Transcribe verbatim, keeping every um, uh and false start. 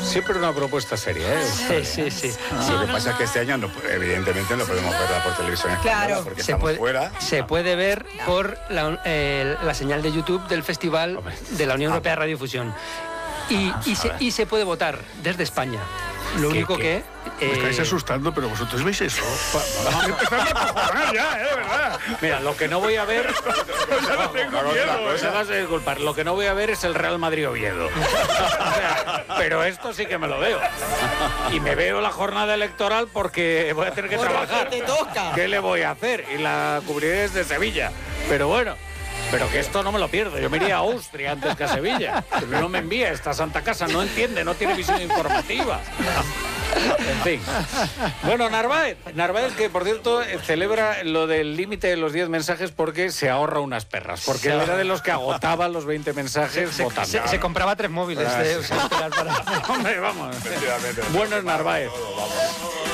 Siempre una propuesta seria, ¿eh? Sí, sí, sí. Ah, sí, lo que pasa es que este año, no, evidentemente, no podemos verla por televisión española, Claro. porque Se estamos puede, fuera. se puede ver por la, eh, la señal de YouTube del Festival de la Unión Europea de Radiodifusión. Y, y, se, y se puede votar desde España. Lo único qué? que... Me eh, estáis asustando, pero vosotros veis eso. Estoy empezando a cojonar ya, ¿eh? De verdad. Mira, lo que no voy a ver... Ya no tengo miedo, No se ¿eh? hagas de disculpar. Lo que no voy a ver es el Real Madrid-Oviedo. O sea, pero esto sí que me lo veo. Y me veo la jornada electoral porque voy a tener que Porque trabajar. te toca. ¿Qué le voy a hacer? Y la cubriré desde Sevilla. Pero bueno... Pero que esto no me lo pierdo. Yo me iría a Austria antes que a Sevilla. Que no me envía esta santa casa. No entiende, no tiene visión informativa. En fin. Bueno, Narváez. Narváez, que por cierto celebra lo del límite de los diez mensajes porque se ahorra unas perras. Porque él era de los que agotaba los veinte mensajes se, votando. se- se compraba tres móviles. Ah, de- sí. o sea, esperar para- Hombre, vamos. Efectivamente. Bueno es Narváez. Todo, vamos.